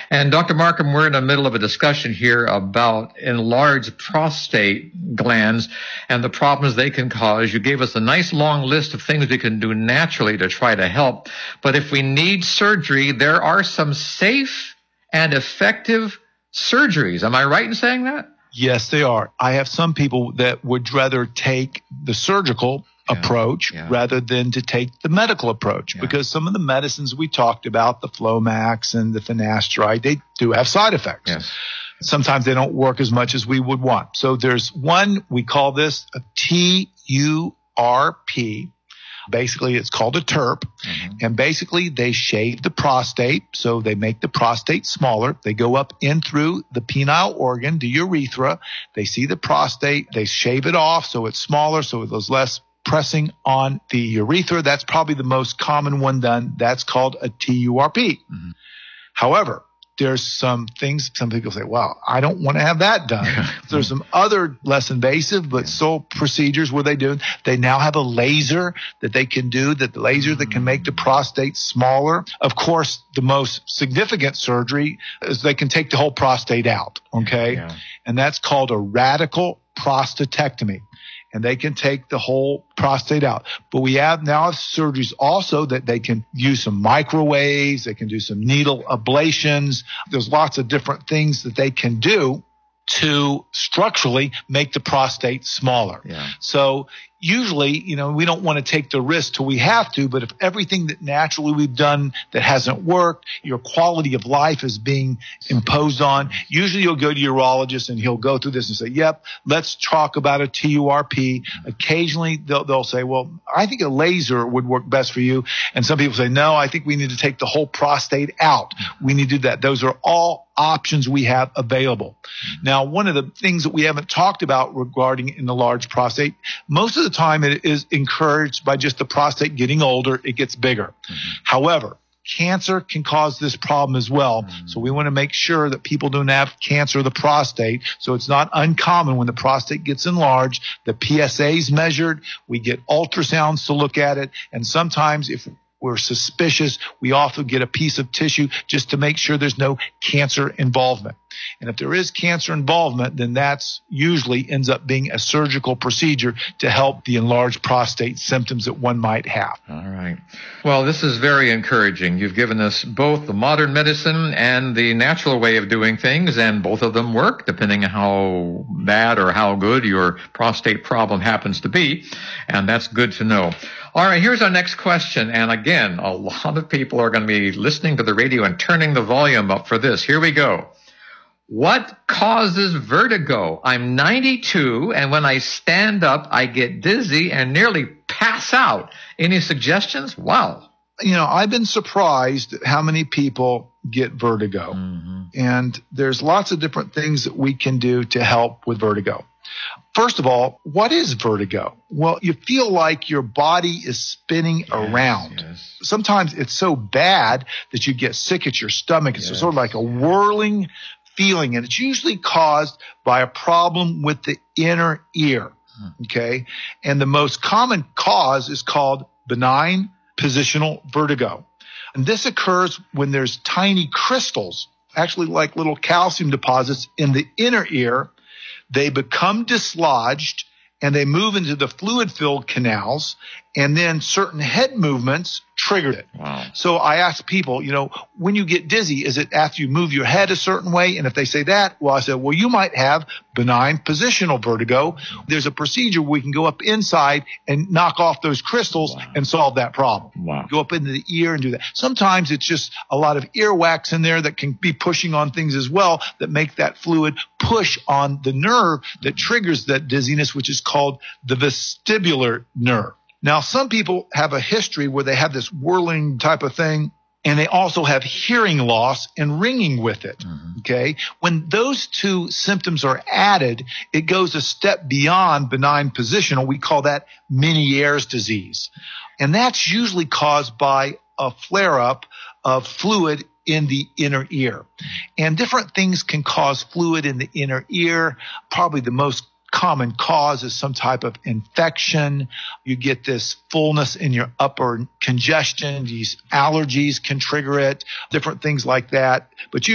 And Dr. Markham, we're in the middle of a discussion here about enlarged prostate glands and the problems they can cause. You gave us a nice long list of things we can do naturally to try to help. But if we need surgery, there are some safe and effective surgeries. Am I right in saying that? Yes, they are. I have some people that would rather take the surgical approach rather than to take the medical approach because some of the medicines we talked about, the Flomax and the finasteride, they do have side effects. Yes. Sometimes they don't work as much as we would want. So there's one, we call this a TURP. Basically, it's called a TURP. And basically, they shave the prostate. So they make the prostate smaller. They go up in through the penile organ, the urethra. They see the prostate. They shave it off so it's smaller, so there's less pressing on the urethra. That's probably the most common one done. That's called a TURP. However, there's some things some people say, well, I don't want to have that done. There's some other less invasive but still procedures where they now have a laser that they can do, that the laser that can make the prostate smaller. Of course, the most significant surgery is they can take the whole prostate out, okay? And that's called a radical prostatectomy. And they can take the whole prostate out. But we have now surgeries also that they can use some microwaves. They can do some needle ablations. There's lots of different things that they can do to structurally make the prostate smaller. So usually, we don't want to take the risk till we have to, but if everything that naturally we've done that hasn't worked, your quality of life is being imposed on, usually you'll go to your urologist and he'll go through this and say, yep, let's talk about a TURP. Occasionally they'll say, well, I think a laser would work best for you. And some people say, no, I think we need to take the whole prostate out. We need to do that. Those are all options we have available. Now, one of the things that we haven't talked about regarding enlarged prostate, most of the time it is encouraged by just the prostate getting older, it gets bigger. However, cancer can cause this problem as well. So we want to make sure that people don't have cancer of the prostate. So it's not uncommon when the prostate gets enlarged, the PSA is measured, we get ultrasounds to look at it, and sometimes if we're suspicious, we often get a piece of tissue just to make sure there's no cancer involvement. And if there is cancer involvement, then that's usually ends up being a surgical procedure to help the enlarged prostate symptoms that one might have. All right. Well, this is very encouraging. You've given us both the modern medicine and the natural way of doing things, and both of them work depending on how bad or how good your prostate problem happens to be. And that's good to know. All right, here's our next question. And again, a lot of people are going to be listening to the radio and turning the volume up for this. Here we go. What causes vertigo? I'm 92, and when I stand up, I get dizzy and nearly pass out. Any suggestions? Wow. I've been surprised at how many people get vertigo. And there's lots of different things that we can do to help with vertigo. First of all, what is vertigo? Well, you feel like your body is spinning around. Sometimes it's so bad that you get sick at your stomach. It's sort of like a whirling feeling, and it's usually caused by a problem with the inner ear, okay? And the most common cause is called benign positional vertigo. And this occurs when there's tiny crystals, actually like little calcium deposits in the inner ear. They become dislodged and they move into the fluid-filled canals, and then certain head movements trigger it. So I ask people, when you get dizzy, is it after you move your head a certain way? And if they say that, well, I said, well, you might have benign positional vertigo. There's a procedure where we can go up inside and knock off those crystals and solve that problem. Go up into the ear and do that. Sometimes it's just a lot of earwax in there that can be pushing on things as well that make that fluid push on the nerve that triggers that dizziness, which is called the vestibular nerve. Now, some people have a history where they have this whirling type of thing, and they also have hearing loss and ringing with it, okay? When those two symptoms are added, it goes a step beyond benign positional. We call that Meniere's disease. And that's usually caused by a flare-up of fluid in the inner ear. And different things can cause fluid in the inner ear. Probably the most common cause is some type of infection. You get this fullness in your upper congestion. These allergies can trigger it, different things like that. But